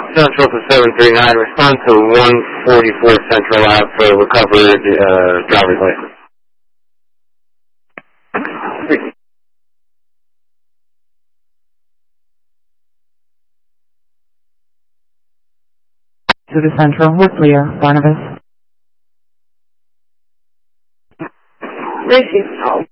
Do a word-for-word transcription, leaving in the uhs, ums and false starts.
Central for seven three nine. Respond to one forty-four Central Ave for recovered uh, driver's license. To the Central, we're clear. Barnabas. Receive. Oh.